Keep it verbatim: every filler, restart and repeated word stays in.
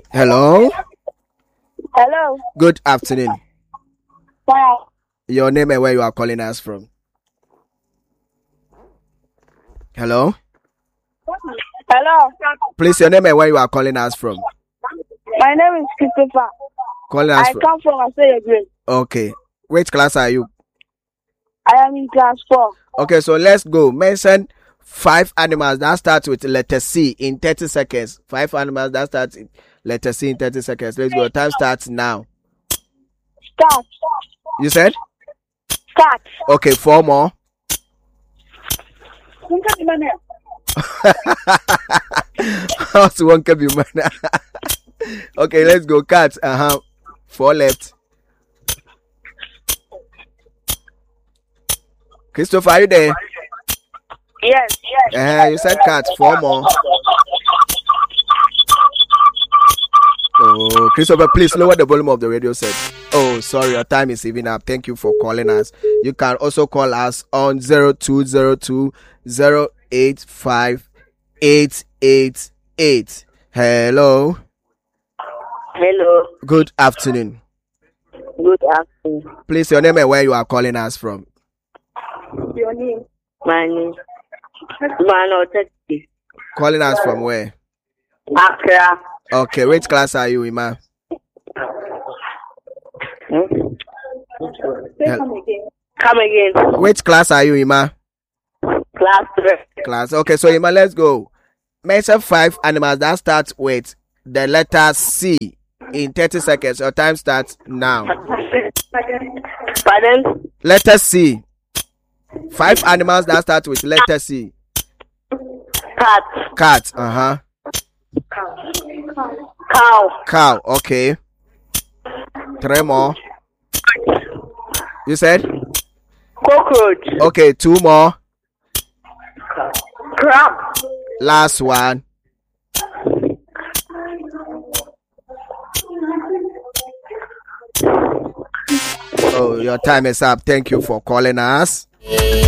Hello. Hello. Good afternoon. Hi. Your name and where you are calling us from? Hello. Hello. Please, your name and where you are calling us from? My name is Christopher. Calling us I from. come from Asaya Grade. Okay. Which class are you? I am in class four. Okay, so let's go. Mention five animals that start with letter C in thirty seconds. Five animals that start in letter C in thirty seconds. Let's go. Time starts now. Start. You said? Start. Okay, four more. How's one can be man? Okay, let's go. Cat. Uh huh. Four left. Christopher, are you there? Yes. Yes. Uh, you said cat. Four more. Oh, Christopher, please lower the volume of the radio set. Oh, sorry, your time is even up. Thank you for calling us. You can also call us on zero two zero two zero eight five eight eight eight. Hello. Hello. Good afternoon. Good afternoon. Please, your name and where you are calling us from? Your name? My name. Mano Teti. Calling us from where? Accra. Okay, which class are you, Ima? Hmm? Come again. Come again. Which class are you, Ima? Class three. Class. Okay, so Ima, let's go. Mention five animals that start with the letter C in thirty seconds. Your time starts now. Pardon? Letter C. Five animals that start with letter C. Cat. Cat. Uh huh. Cow. Cow. Okay. Three more. You said? Cockroach. Okay, two more. Crab. Last one. Oh, your time is up. Thank you for calling us.